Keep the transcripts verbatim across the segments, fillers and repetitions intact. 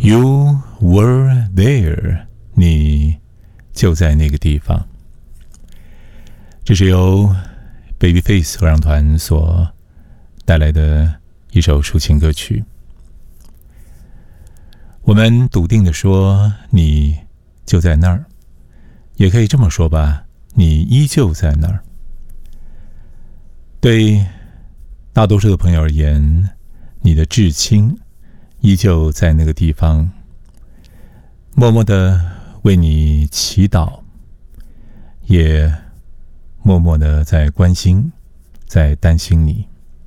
You were there， 你就在那个地方。这是由 Babyface 合唱团所带来的一首抒情歌曲。我们笃定地说，你就在那儿，也可以这么说吧，你依旧在那儿。对大多数的朋友而言，你的至亲依旧在那个地方，默默地为你祈祷，也默默地在关心，在担心你。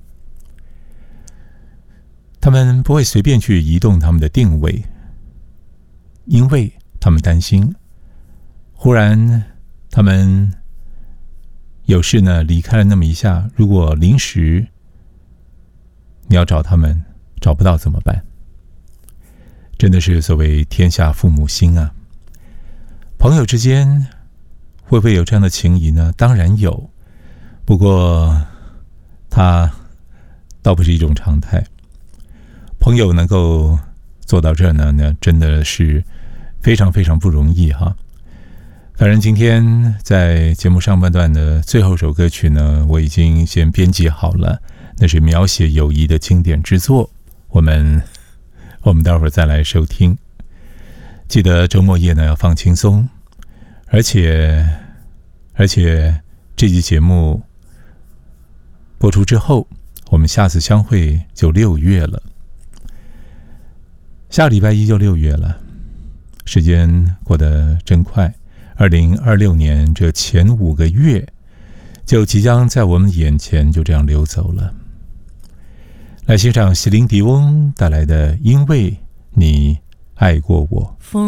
他们不会随便去移动他们的定位，因为他们担心，忽然他们有事呢离开了那么一下，如果临时你要找他们找不到怎么办？真的是所谓天下父母心啊。朋友之间会不会有这样的情谊呢？当然有，不过它倒不是一种常态。朋友能够做到这儿呢，那真的是非常非常不容易哈。反正今天在节目上半段的最后一首歌曲呢，我已经先编辑好了，那是描写友谊的经典之作，我们我们待会儿再来收听。记得周末夜呢要放轻松，而且而且这期节目播出之后，我们下次相会就六月了。下个礼拜一就六月了，时间过得真快。二零二六年这前五个月就即将在我们眼前就这样流走了。来欣赏席琳迪翁带来的《因为你爱过我》。